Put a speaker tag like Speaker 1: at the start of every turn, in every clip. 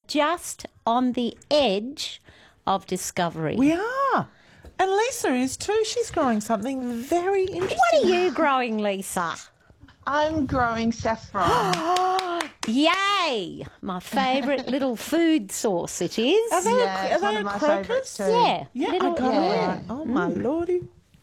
Speaker 1: just on the edge of discovery.
Speaker 2: We are. And Lisa is too. She's growing something very interesting.
Speaker 1: What are you growing, Lisa?
Speaker 3: I'm growing saffron.
Speaker 1: Yay! My favourite little food source it is.
Speaker 2: Are they,
Speaker 3: Yeah, it's
Speaker 2: are
Speaker 3: one
Speaker 2: they
Speaker 3: of
Speaker 2: a
Speaker 3: my
Speaker 2: crocus?
Speaker 3: favourites too.
Speaker 1: Yeah.
Speaker 2: Yeah,
Speaker 1: little,
Speaker 2: I got
Speaker 3: yeah.
Speaker 2: it. Oh, my lordy.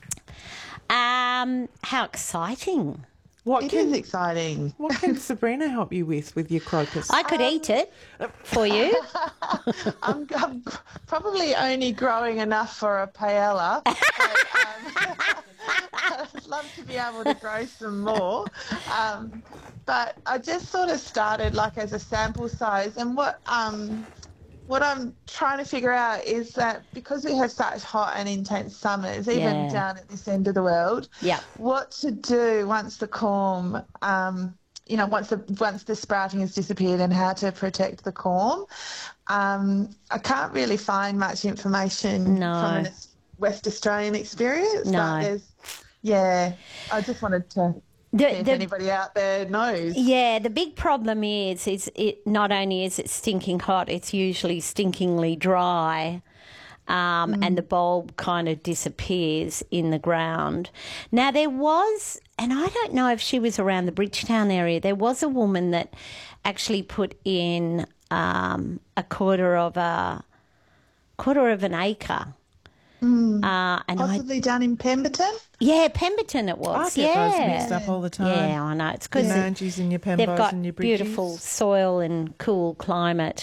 Speaker 1: How exciting.
Speaker 3: It is exciting.
Speaker 2: What can Sabrina help you with your crocus?
Speaker 1: I could eat it for you.
Speaker 3: I'm probably only growing enough for a paella. But, I'd love to be able to grow some more. But I just sort of started like as a sample size. And what I'm trying to figure out is that because we have such hot and intense summers, even down at this end of the world, what to do once the corm, once the sprouting has disappeared, and how to protect the corm. I can't really find much information from a West Australian experience.
Speaker 1: No.
Speaker 3: But I just wanted to see if anybody out there knows.
Speaker 1: Yeah, the big problem is it not only is it stinking hot, it's usually stinkingly dry, and the bulb kind of disappears in the ground. Now, there was, and I don't know if she was around the Bridgetown area, there was a woman that actually put in a quarter of an acre. And
Speaker 3: Possibly down in Pemberton?
Speaker 1: Yeah, Pemberton it was.
Speaker 2: I get those mixed up all the time.
Speaker 1: Yeah, I know. It's because
Speaker 2: Your Mangies and your Pembos
Speaker 1: they've got
Speaker 2: and your Bridgies.
Speaker 1: beautiful soil and cool climate.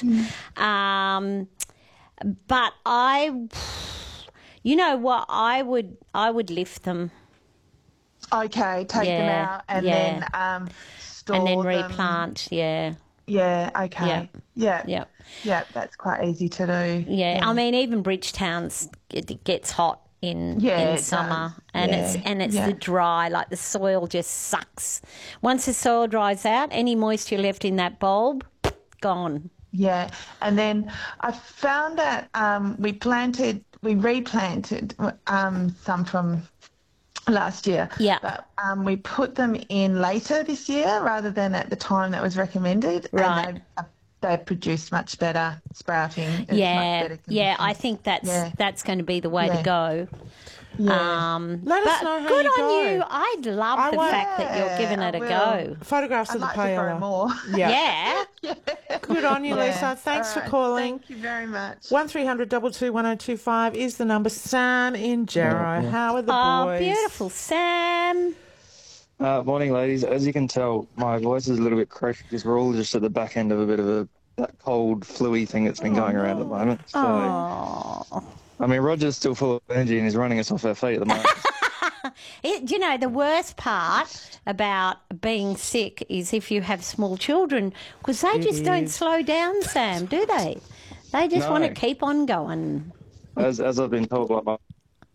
Speaker 1: But you know what? I would lift them.
Speaker 3: Okay, take them out and then store
Speaker 1: and then
Speaker 3: them.
Speaker 1: replant. Yeah.
Speaker 3: Yeah, okay.
Speaker 1: Yeah.
Speaker 3: Yeah, that's quite easy to do.
Speaker 1: Yeah, I mean, even Bridgetown's it gets hot in summer, and it's the dry, like the soil just sucks. Once the soil dries out, any moisture left in that bulb, gone.
Speaker 3: Yeah, and then I found that we replanted some from last year.
Speaker 1: Yeah.
Speaker 3: But we put them in later this year rather than at the time that was recommended.
Speaker 1: Right.
Speaker 3: And they produced much better sprouting. Much better
Speaker 1: Yeah, I think that's going to be the way to go.
Speaker 3: Yeah.
Speaker 2: Let us know how
Speaker 1: good
Speaker 2: you
Speaker 1: on
Speaker 2: go.
Speaker 1: you. I love the fact that you're giving it a go.
Speaker 2: Photographs
Speaker 3: I'd
Speaker 2: of the
Speaker 3: like to grow
Speaker 2: paella.
Speaker 3: more.
Speaker 1: Yeah.
Speaker 2: Good on you, Lisa. Thanks for calling.
Speaker 3: Thank you very much.
Speaker 2: 1300 22 1025 is the number. Sam in Jarrow. How are the boys?
Speaker 1: Oh, beautiful, Sam.
Speaker 4: Morning, ladies. As you can tell, my voice is a little bit croaky because we're all just at the back end of a bit of that cold, flu-y thing that's been going around at the moment. So, I mean, Roger's still full of energy and he's running us off our feet at the moment.
Speaker 1: The worst part about being sick is if you have small children, because they just don't slow down, Sam, do they? They just want to keep on going.
Speaker 4: As I've been told by my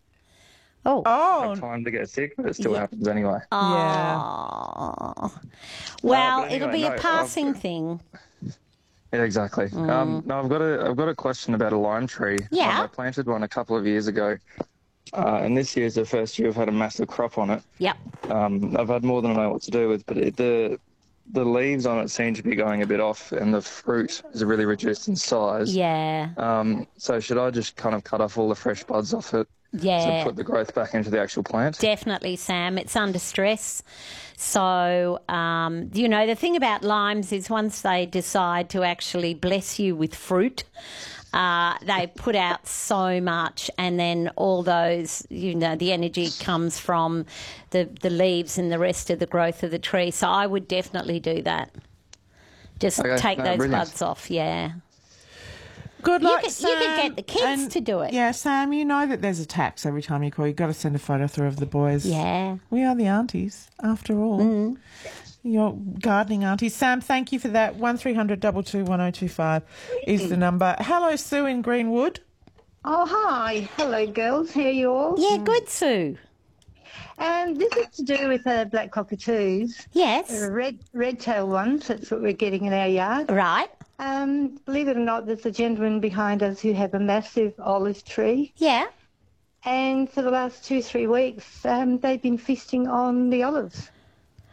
Speaker 4: time to get sick, but it still happens anyway.
Speaker 1: Oh. Well,
Speaker 4: anyway,
Speaker 1: it'll be a passing thing.
Speaker 4: Yeah, exactly. No, I've got a question about a lime tree.
Speaker 1: Yeah.
Speaker 4: I planted one a couple of years ago, and this year's the first year I've had a massive crop on it.
Speaker 1: Yep.
Speaker 4: I've had more than I know what to do with, but the leaves on it seem to be going a bit off, and the fruit is really reduced in size.
Speaker 1: Yeah.
Speaker 4: So should I just kind of cut off all the fresh buds off it?
Speaker 1: Yeah.
Speaker 4: To put the growth back into the actual plant?
Speaker 1: Definitely, Sam. It's under stress. So, the thing about limes is once they decide to actually bless you with fruit, they put out so much, and then all those, the energy comes from the leaves and the rest of the growth of the tree. So I would definitely do that. Just take those buds off, yeah.
Speaker 2: Good luck, Sam.
Speaker 1: You could get the kids to do it.
Speaker 2: Yeah, Sam, you know that there's a tax every time you call. You've got to send a photo through of the boys.
Speaker 1: Yeah.
Speaker 2: We are the aunties, after all. Your gardening aunties. Sam, thank you for that. 1300 22 1025 is the number. Hello, Sue in Greenwood.
Speaker 5: Oh, hi. Hello, girls. How are you all?
Speaker 1: Yeah, good, Sue.
Speaker 5: This is to do with black cockatoos.
Speaker 1: Yes.
Speaker 5: Red-tailed ones. That's what we're getting in our yard.
Speaker 1: Right.
Speaker 5: Believe it or not, there's a gentleman behind us who have a massive olive tree.
Speaker 1: Yeah.
Speaker 5: And for the last 2-3 weeks, they've been feasting on the olives.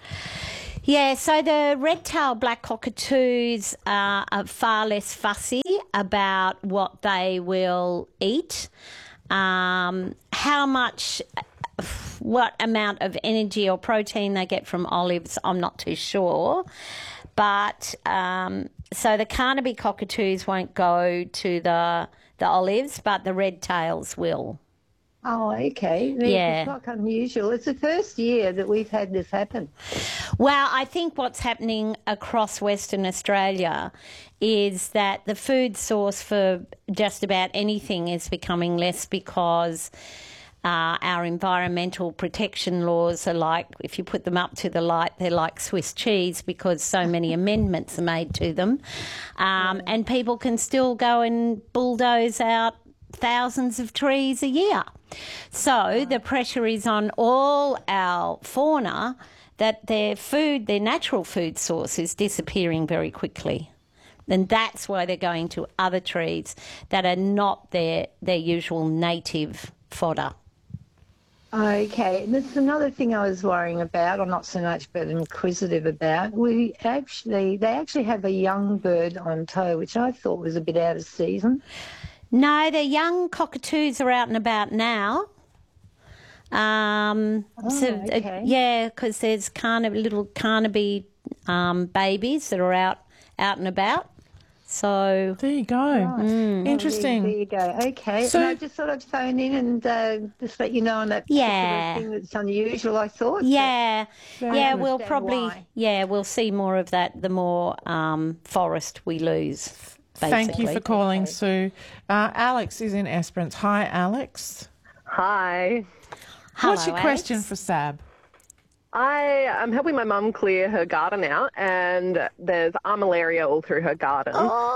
Speaker 1: Yeah, so the red-tailed black cockatoos are far less fussy about what they will eat. What amount of energy or protein they get from olives, I'm not too sure. But so the Carnaby cockatoos won't go to the olives, but the red tails will.
Speaker 5: Oh, okay.
Speaker 1: Yeah.
Speaker 5: It's not unusual. It's the first year that we've had this happen.
Speaker 1: Well, I think what's happening across Western Australia is that the food source for just about anything is becoming less because our environmental protection laws are like, if you put them up to the light, they're like Swiss cheese because so many amendments are made to them. And people can still go and bulldoze out thousands of trees a year. So the pressure is on all our fauna that their natural food source is disappearing very quickly. And that's why they're going to other trees that are not their usual native fodder.
Speaker 5: Okay, and that's another thing I was worrying about, or not so much, but inquisitive about. They actually have a young bird on tow, which I thought was a bit out of season.
Speaker 1: No, the young cockatoos are out and about now.
Speaker 5: Okay.
Speaker 1: Yeah, because there's little Carnaby babies that are out and about. So
Speaker 2: there you go.
Speaker 5: Right.
Speaker 2: Interesting.
Speaker 5: There you go. Okay.
Speaker 2: So,
Speaker 5: and I just thought I'd phone in and just let you know on that
Speaker 1: Yeah.
Speaker 5: particular thing that's unusual, I thought.
Speaker 1: yeah,
Speaker 5: I
Speaker 1: we'll
Speaker 5: understand
Speaker 1: probably
Speaker 5: why.
Speaker 1: we'll see more of that the more forest we lose. Basically.
Speaker 2: thank you for calling, Sue. Alex is in Esperance. Hi, Alex.
Speaker 6: Hi.
Speaker 1: Hello,
Speaker 2: What's your question
Speaker 1: Alex.
Speaker 2: for Sab?
Speaker 6: I am helping my mum clear her garden out, and there's armillaria all through her garden.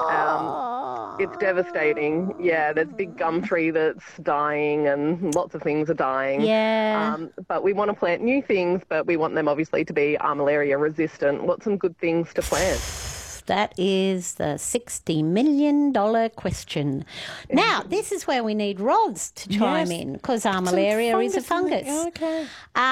Speaker 6: It's devastating. Yeah, there's a big gum tree that's dying, and lots of things are dying.
Speaker 1: Yeah.
Speaker 6: But we want to plant new things, but we want them obviously to be armillaria resistant. What's some good things to plant?
Speaker 1: That is the $60 million question. Now, this is where we need Roz to chime
Speaker 2: Yes.
Speaker 1: in because armillaria is a fungus.
Speaker 2: Okay.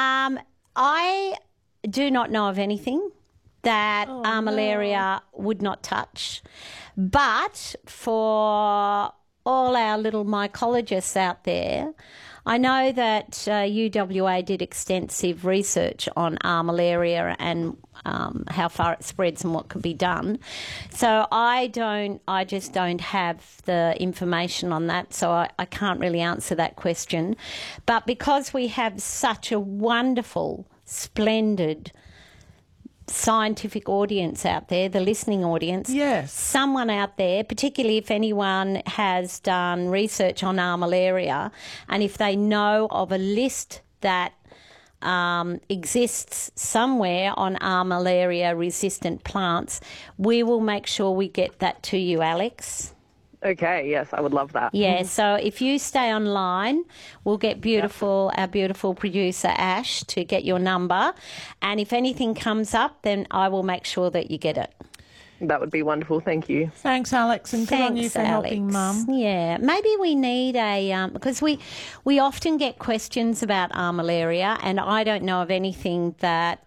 Speaker 1: I do not know of anything that armillaria would not touch. But for all our little mycologists out there, I know that UWA did extensive research on armillaria and how far it spreads and what could be done. So I just don't have the information on that, so I can't really answer that question. But because we have such a wonderful, splendid scientific audience out there, the listening audience.
Speaker 2: Yes.
Speaker 1: Someone out there, particularly if anyone has done research on armillaria, and if they know of a list that exists somewhere on armillaria resistant plants, we will make sure we get that to you, Alex.
Speaker 6: Okay, yes, I would love that.
Speaker 1: Yeah, so if you stay online, we'll get our beautiful producer Ash to get your number. And if anything comes up, then I will make sure that you get it.
Speaker 6: That would be wonderful. Thank you.
Speaker 2: Thanks, Alex, and good on you
Speaker 1: Thanks,
Speaker 2: for helping
Speaker 1: Alex.
Speaker 2: Mum.
Speaker 1: Yeah, maybe we need because we often get questions about armillaria, and I don't know of anything that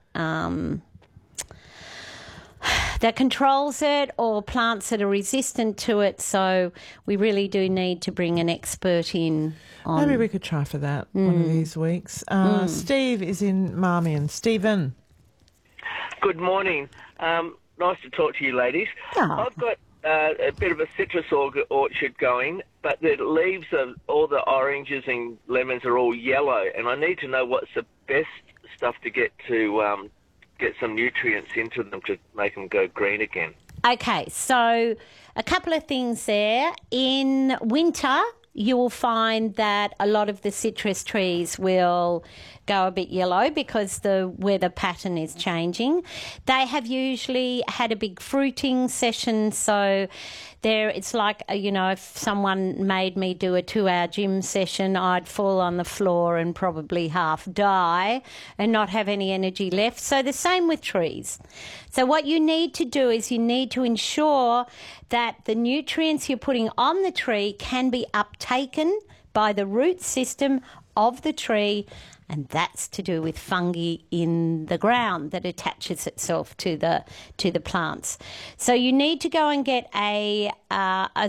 Speaker 1: that controls it or plants that are resistant to it. So we really do need to bring an expert in on.
Speaker 2: Maybe we could try for that one of these weeks. Steve is in Marmion. Stephen.
Speaker 7: Good morning. Nice to talk to you, ladies.
Speaker 1: Oh.
Speaker 7: I've got a bit of a citrus orchard going, but the leaves of all the oranges and lemons are all yellow, and I need to know what's the best stuff to get some nutrients into them to make them go green again.
Speaker 1: Okay, so a couple of things there. In winter, you will find that a lot of the citrus trees will go a bit yellow because the weather pattern is changing. They have usually had a big fruiting session, so it's like, if someone made me do a 2-hour gym session, I'd fall on the floor and probably half die and not have any energy left. So the same with trees. So what you need to do is you need to ensure that the nutrients you're putting on the tree can be uptaken by the root system of the tree, and that's to do with fungi in the ground that attaches itself to the plants. So you need to go and get a